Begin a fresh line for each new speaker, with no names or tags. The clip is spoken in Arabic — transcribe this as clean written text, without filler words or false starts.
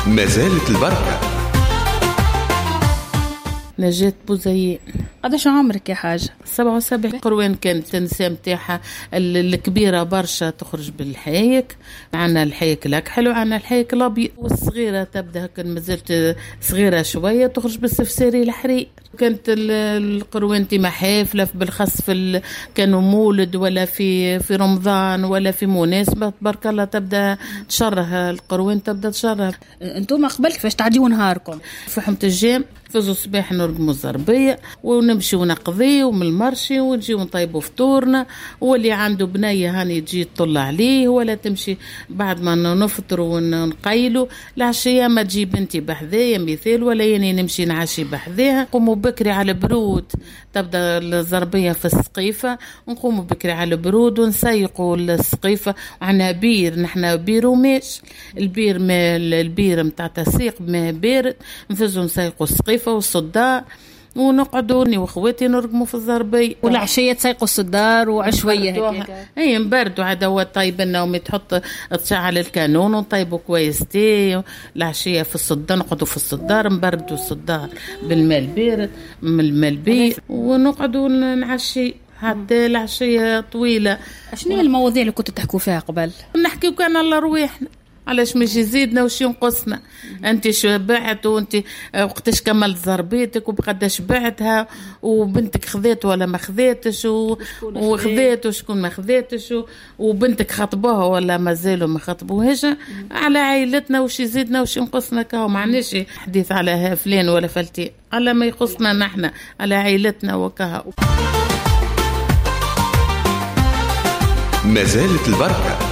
ما زالت البركة.
نجاة بوزيين.
قداش عمرك يا حاجة؟
77. قروان كانت النساء متاعها الكبيرة برشا تخرج بالحيك، عنا الحيك الأكحل وعنا الحيك الأبيض، والصغيرة تبدأ كان مازلت صغيرة شوية تخرج بالسفساري الحرير. كانت القروان تيما حافلة بالخاص كانوا مولد ولا في رمضان ولا في مناسبة تبارك الله تبدأ تشره القروان، تبدأ تشره.
انتم قبل كيفاش تعديوا نهاركم؟
في حمة الجام فزو الصباح نرقموا الزربية ونمشي ونقضي ومن المرشي ونجي ونطيبوا فطورنا، واللي عنده بنية هاني تجي تطل عليه، ولا تمشي بعد ما نفطروا ونقيلوا العشية ما تجي بنتي بحذايا مثال ولا يني نمشي نعشي بحذاها. نقوموا بكري على البرود، تبدأ الزربية في السقيفة، ونقوموا بكري على البرود ونسيقوا السقيفة. وعنا بير، نحنا بير وماش، البير متاع تسيق ما بارد، نفزوا نسيقوا السقيفة والصدار ونقعدوا اني واخواتي نرقموا في الزربية.
والعشية تسيقوا الصدار وعشوية هيك
اي نبردوا عاد هو طيب لنا تحط تشعل الكانون ونطيبوا كويس تي. العشية في الصدار نقعدوا في الصدار نبردوا الصدار بالماء البارد من الماء البارد ونقعدوا نعشي حتى العشية طويلة.
شنو هي المواضيع اللي كنتوا تحكوا فيها قبل؟
نحكيو كان على رواحنا، علاش مش يزيدنا وش ينقصنا. انت شو بعت وانت وقتاش كملت ضربيتك وبقداش بعتها، وبنتك خذيت ولا ما خذيتش، وخذيت وشكون ما خذيتش، وبنتك خطبوها ولا ما زالوا ما خطبوهاش. على عائلتنا وش يزيدنا وش ينقصنا، كاو معناش حديث على فلان ولا فلتين، على ما يخصنا نحن على عائلتنا وكاو.
ما زالت البركة.